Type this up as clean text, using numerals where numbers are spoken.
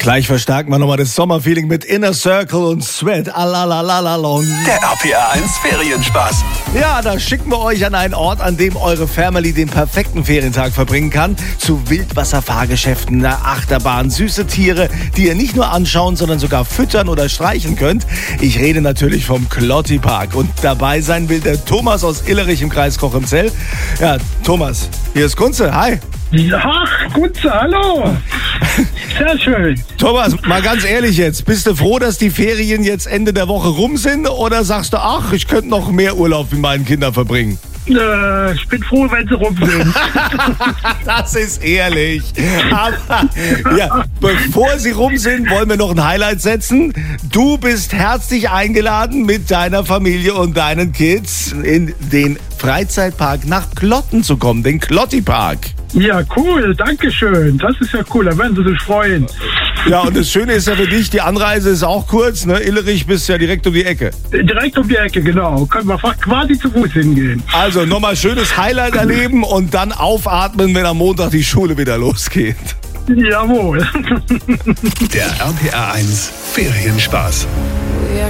Gleich verstärken wir nochmal das Sommerfeeling mit Inner Circle und Sweat. Alalalalala. Der RPR 1 Ferienspaß. Ja, da schicken wir euch an einen Ort, an dem eure Family den perfekten Ferientag verbringen kann. Zu Wildwasserfahrgeschäften, einer Achterbahn, süße Tiere, die ihr nicht nur anschauen, sondern sogar füttern oder streichen könnt. Ich rede natürlich vom Klotti-Park. Und dabei sein will der Thomas aus Illerich im Kreis Cochem-Zell. Ja, Thomas, hier ist Kunze. Hi. Ach, Kunze, hallo. Sehr schön. Thomas, mal ganz ehrlich jetzt, bist du froh, dass die Ferien jetzt Ende der Woche rum sind oder sagst du, ach, ich könnte noch mehr Urlaub mit meinen Kindern verbringen? Ich bin froh, wenn sie rum sind. Das ist ehrlich. Aber ja, bevor sie rum sind, wollen wir noch ein Highlight setzen. Du bist herzlich eingeladen, mit deiner Familie und deinen Kids in den Freizeitpark nach Klotten zu kommen, den Klotti-Park. Ja, cool, danke schön. Das ist ja cool, da werden sie sich freuen. Ja, und das Schöne ist ja für dich, die Anreise ist auch kurz, ne? Illerich bist ja direkt um die Ecke. Direkt um die Ecke, genau. Können wir quasi zu Fuß hingehen. Also nochmal schönes Highlight erleben und dann aufatmen, wenn am Montag die Schule wieder losgeht. Jawohl. Der RPR 1 Ferienspaß.